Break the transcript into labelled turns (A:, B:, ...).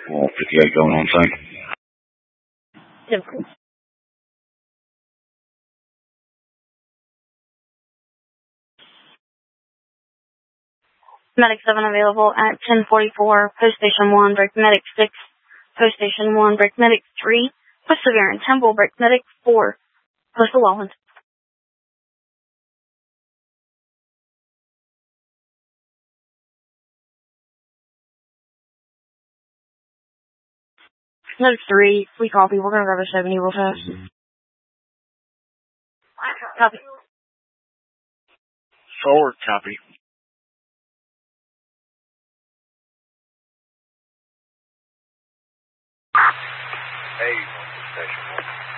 A: 58 going on site.
B: Yep. Medic 7 available at 1044, Post Station 1, Break Medic 6, Post Station 1, Break Medic 3, Post Severe and Temple, Break Medic 4, Post Welland. Medic 3, we copy. We're going to grab a 70 real fast. Copy.
C: Forward, copy.
D: Hey, Station 1.